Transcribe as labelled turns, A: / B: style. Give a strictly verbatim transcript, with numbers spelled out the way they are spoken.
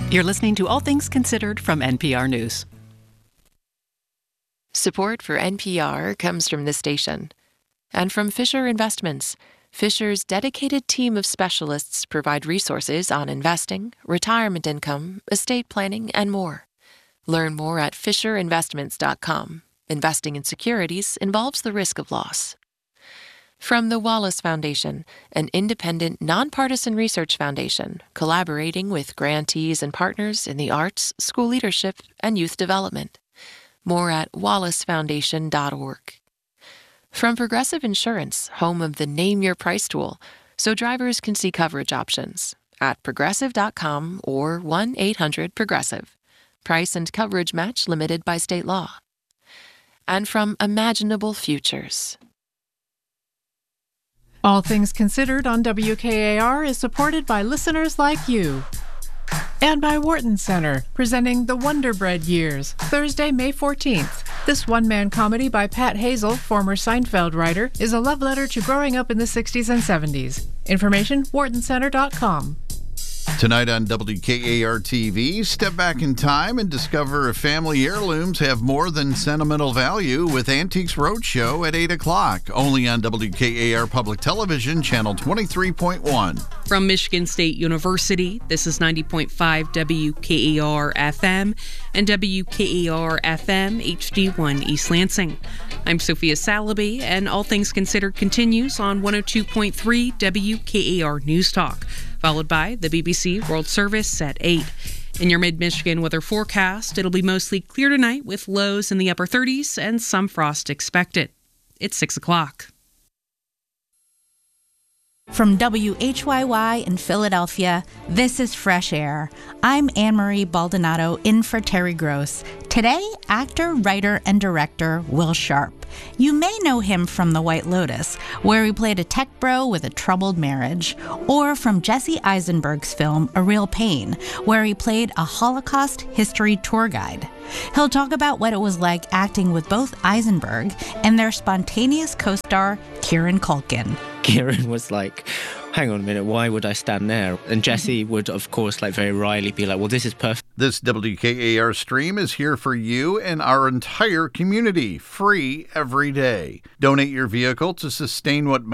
A: You're listening to All Things Considered from N P R News.
B: Support for N P R comes from this station and from Fisher Investments. Fisher's dedicated team of specialists provide resources on investing, retirement income, estate planning, and more. Learn more at fisher investments dot com. Investing in securities involves the risk of loss. From the Wallace Foundation, an independent, nonpartisan research foundation collaborating with grantees and partners in the arts, school leadership, and youth development. More at wallace foundation dot org. From Progressive Insurance, home of the Name Your Price tool, so drivers can see coverage options at progressive dot com or one eight hundred progressive. Price and coverage match limited by state law. And from Imaginable Futures.
C: All Things Considered on W K A R is supported by listeners like you. And by Wharton Center, presenting The Wonder Bread Years, Thursday, May fourteenth. This one-man comedy by Pat Hazel, former Seinfeld writer, is a love letter to growing up in the sixties and seventies. Information, wharton center dot com.
D: Tonight on W K A R T V, step back in time and discover if family heirlooms have more than sentimental value with Antiques Roadshow at eight o'clock, only on W K A R Public Television, Channel twenty-three point one.
E: From Michigan State University, this is ninety point five W K A R F M and W K A R F M H D one East Lansing. I'm Sophia Salaby, and All Things Considered continues on one oh two point three W K A R News Talk, followed by the B B C World Service at eight. In your mid-Michigan weather forecast, it'll be mostly clear tonight with lows in the upper thirties and some frost expected. It's six o'clock.
F: From W H Y Y in Philadelphia, this is Fresh Air. I'm Anne-Marie Baldonado in for Terry Gross. Today, actor, writer, and director Will Sharp. You may know him from The White Lotus, where he played a tech bro with a troubled marriage, or from Jesse Eisenberg's film A Real Pain, where he played a Holocaust history tour guide. He'll talk about what it was like acting with both Eisenberg and their spontaneous co-star, Kieran Culkin.
G: Kieran was like, hang on a minute, why would I stand there? And Jesse would, of course, like very wryly be like, well, this is perfect.
D: This W K A R stream is here for you and our entire community, free every day. Donate your vehicle to sustain what